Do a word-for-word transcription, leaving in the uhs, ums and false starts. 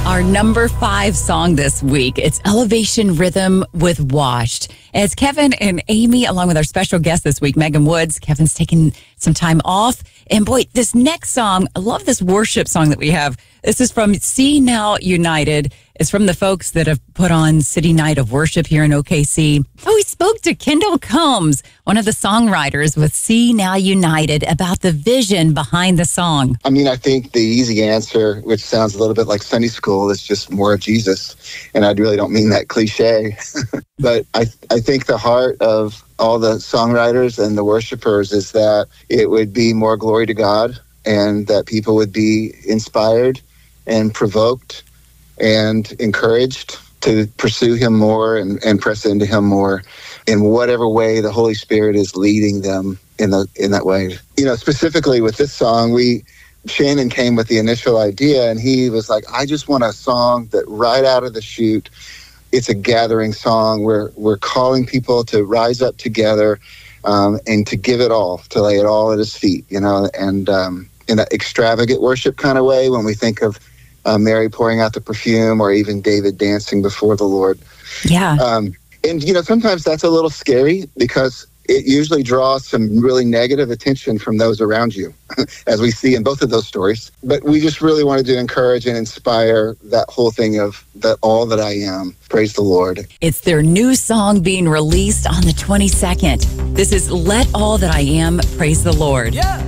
Our number five song this week, it's Elevation Rhythm with Washed. As Kevin and Amy, along with our special guest this week, Megan Woods, Kevin's taking some time off. And boy, this next song, I love this worship song that we have. This is from See Now United. It's from the folks that have put on City Night of Worship here in O K C. Oh, we spoke to Kendall Combs, one of the songwriters with See Now United, about the vision behind the song. I mean, I think the easy answer, which sounds a little bit like Sunday school, is just more of Jesus. And I really don't mean that cliche. But I, I think the heart of all the songwriters and the worshipers is that it would be more glory to God and that people would be inspired and provoked and encouraged to pursue him more and, and press into him more in whatever way the Holy Spirit is leading them in the in that way. You know, specifically with this song, we Shannon came with the initial idea, and he was like, I just want a song that right out of the chute, it's a gathering song where we're calling people to rise up together um, and to give it all, to lay it all at his feet, you know, and um, in an extravagant worship kind of way when we think of Uh, Mary pouring out the perfume, or even David dancing before the Lord. Yeah. Um, and, you know, sometimes that's a little scary because it usually draws some really negative attention from those around you, as we see in both of those stories. But we just really wanted to encourage and inspire that whole thing of that all that I am. Praise the Lord. It's their new song being released on the twenty-second. This is Let All That I Am Praise the Lord. Yeah.